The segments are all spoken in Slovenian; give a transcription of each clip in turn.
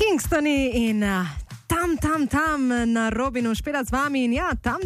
Kingstoni in tam na Robinu špela z vami in ja, tam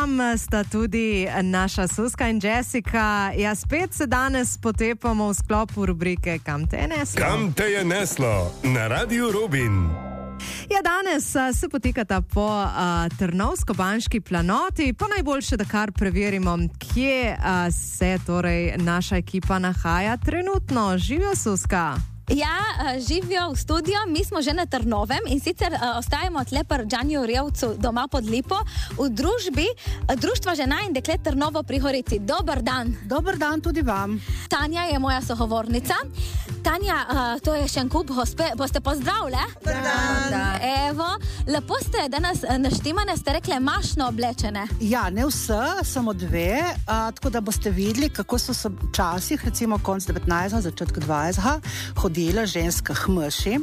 sta tudi naša Suska in Jessica. Ja, spet se danes potepamo v sklopu rubrike Kam te je neslo? Kam te je neslo? Na Radiu Robin. Ja, danes se potekata po Trnovsko-Banški planoti, pa najboljše, da kar preverimo, kje se torej naša ekipa nahaja trenutno. Živijo, Suska? Ja, živijo v studiu, mi smo že na Trnovem in sicer ostajamo tle pri Đaniju Rjevcu doma pod Lipo v družbi Društva žena in deklet Trnovo pri Gorici. Dobar dan. Dobar dan tudi vam. Tanja je moja sogovornica. Tanja, to je še en kup gospe, boste pozdravile? Dobar dan. Evo, lepo ste danes naštimane, ste rekle mašno oblečene. Ja, ne vse, samo dve, tako da boste videli, kako so se včasih, recimo konc 19. začetek 20. hodila ženska hmrši.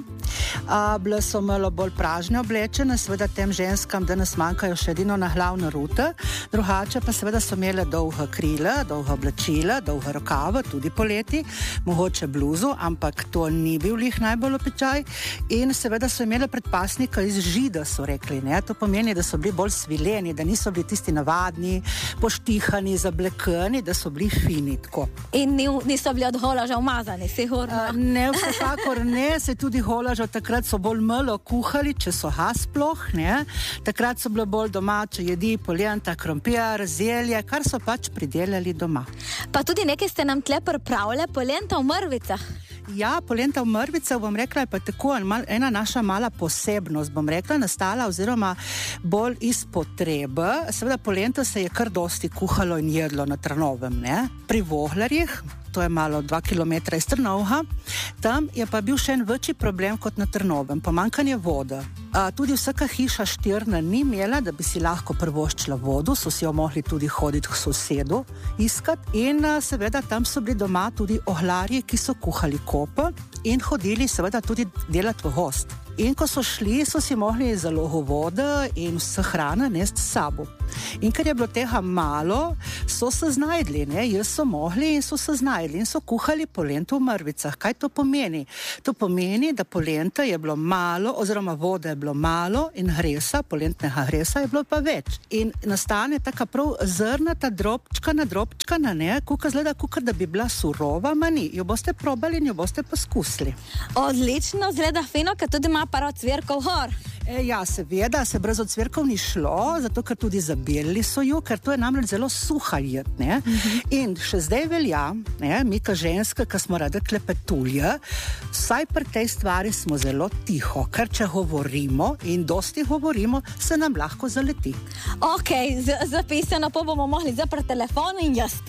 Bile so malo bolj pražne oblečene, seveda tem ženskam danes manjkajo še edino na glavna ruta, drugače pa seveda so imele dolga krila, dolga oblačila, dolga rokava, tudi poleti, mogoče bluzu, ampak to ni bil lih najbolj običaj in seveda so imele predpasnika iz žida, so rekli, ne? To pomeni, da so bili bolj svileni, da niso bili tisti navadni, poštihani, zablekani, da so bili fini, tako. In niso bili od holaža umazani, sigurno? Ne, vsekakor ne, se tudi holaža, takrat so bolj malo kuhali, če so sploh, ne. Takrat so bile bolj domače jedi, poljenta, krompir, zelje, kar so pač pridelali doma. Pa tudi nekaj ste nam tle pripravile, poljenta v mrvicah. Ja, poljenta v mrvicah, bom rekla, je pa tako ena naša mala posebnost, bom rekla, nastala oziroma bolj iz potrebe. Seveda poljenta se je kar dosti kuhalo in jedlo na Trnovem, ne. Pri Vohlarjih, to je malo 2 kilometra iz Trnovha, tam je pa bil še en večji problem kot na Trnovem, pomanjkanje vode. Tudi vsaka hiša štirna ni imela, da bi si lahko privoščila vodo, so si jo mogli tudi hoditi k sosedu iskat in seveda tam so bili doma tudi ohlarji, ki so kuhali kope in hodili seveda tudi delati v gost. In ko so šli, so si mogli zalogo vode in vse hrane nesti s sabo. In ker je bilo tega malo, so se znajdli, ne, jaz so mogli in so se znajdli in so kuhali poljento v mrvicah. Kaj to pomeni? To pomeni, da poljenta je bilo malo, oziroma vode je bilo malo in hresa, poljentnega hresa je bilo pa več. In nastane taka prav zrnata drobčkana, ne, kuka zgleda, kukar da bi bila surova, mani. Jo boste probali in jo boste poskusili. Odlično, zgleda fino, ker tudi ima par ocvirkov gor. Ja, seveda, se brez ocvirkov ni šlo, zato ker tudi zabelili so jo, ker to je namreč zelo suha jed, ne. In še zdaj velja, ne, mi ka ženske, ki smo rade klepetulje, vsaj pri tej stvari smo zelo tiho, ker če govorimo in dosti govorimo, se nam lahko zaleti. Ok, zapisano, pa bomo mogli zaprati telefon in jaz.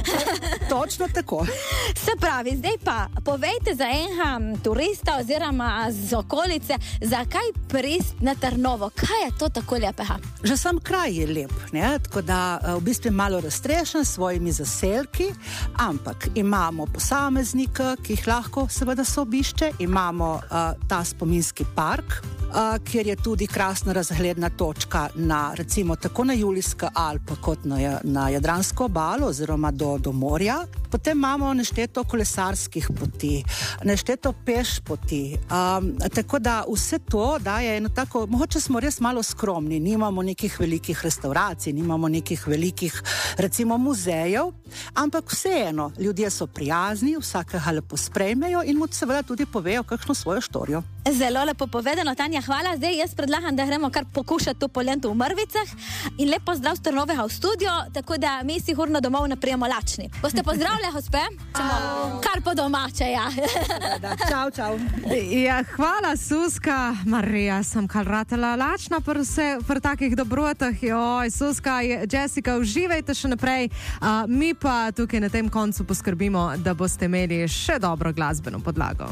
Točno tako. Se pravi, zdaj pa povejte za enega turista oziroma z okolice, zakaj prist na Trnovo, kaj je to tako lepega? Že sam kraj je lep, ne? Tako da v bistvu malo raztrešen s svojimi zaselki, ampak imamo posameznika, ki jih lahko seveda se obišče, imamo ta spominski park, kjer je tudi krasna razgledna točka na, recimo, tako na Julijska Alpa kot na Jadransko obalo oziroma do morja. Potem imamo nešteto kolesarskih poti, nešteto peš poti, tako da vse to daje eno tako, mogoče smo res malo skromni, nimamo nekih velikih restauracij, nimamo nekih velikih, recimo, muzejev, ampak vseeno, ljudje so prijazni, vsakega lepo sprejmejo in mu seveda tudi povejo kakšno svojo štorijo. Zelo lepo povedano, Tanja, hvala. Zdaj jaz predlagam, da gremo kar pokušati to poljento v mrvicah in lep pozdrav z Trnovega v studio, tako da mi sigurno domov ne prijemo lačni. Boste pozdravljali, gospe? Kar po domače, ja. Čau. Ja, hvala, Suska. Marija, sem kar ratela lačna pri takih dobrotah. Joj, Suska, Jessica, uživajte še naprej. Mi pa tukaj na tem koncu poskrbimo, da boste imeli še dobro glasbeno podlago.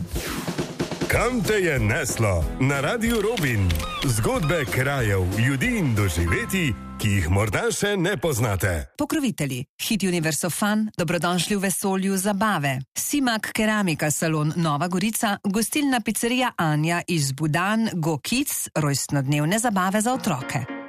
Kam te je neslo? Na Radiu Robin. Zgodbe krajev, ljudi in doživetij, ki jih morda še ne poznate. Pokrovitelji: Hit Universo Fun, dobrodošli v vesolju zabave, Simak Keramika salon Nova Gorica, gostilna pizzerija Anja iz Budan, Go Kids, rojstnodnevne zabave za otroke.